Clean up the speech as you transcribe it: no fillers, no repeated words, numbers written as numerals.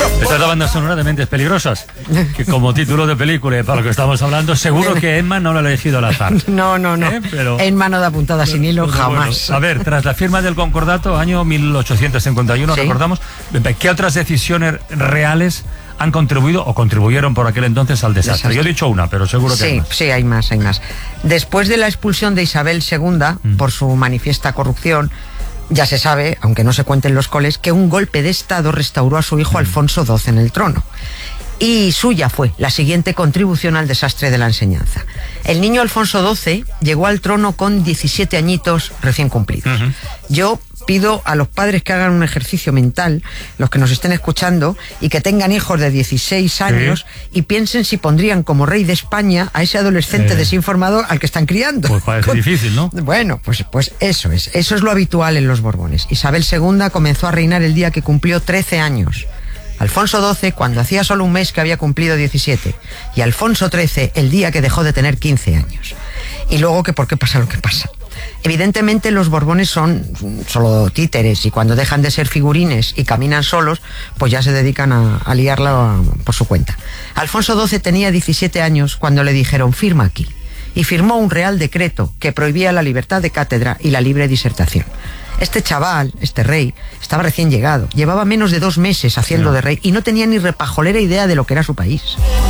Esta es la banda sonora de Mentes Peligrosas, que como título de película, para lo que estamos hablando, seguro que Emma no lo ha elegido al azar. No. Pero, Emma no da puntada sin hilo, jamás. Bueno, a ver, tras la firma del Concordato, año 1851, Sí. recordamos, ¿qué otras decisiones reales han contribuido o contribuyeron por aquel entonces al desastre? Yo he dicho una, pero seguro que hay más. Sí, hay más. Después de la expulsión de Isabel II por su manifiesta corrupción, ya se sabe, aunque no se cuente en los coles, que un golpe de Estado restauró a su hijo Alfonso XII en el trono. Y suya fue la siguiente contribución al desastre de la enseñanza. El niño Alfonso XII llegó al trono con 17 añitos recién cumplidos. Yo pido a los padres que hagan un ejercicio mental, los que nos estén escuchando, y que tengan hijos de 16 años y piensen si pondrían como rey de España a ese adolescente desinformado al que están criando. Pues parece difícil, ¿no? Bueno, pues eso es lo habitual en los Borbones. Isabel II comenzó a reinar el día que cumplió 13 años. Alfonso XII cuando hacía solo un mes que había cumplido 17. Y Alfonso XIII el día que dejó de tener 15 años. Y luego que por qué pasa lo que pasa. Evidentemente los Borbones son solo títeres y cuando dejan de ser figurines y caminan solos, pues ya se dedican a liarla por su cuenta. Alfonso XII tenía 17 años cuando le dijeron firma aquí. Y firmó un real decreto que prohibía la libertad de cátedra y la libre disertación. Este chaval, este rey, estaba recién llegado, llevaba menos de 2 meses haciendo de rey y no tenía ni repajolera idea de lo que era su país.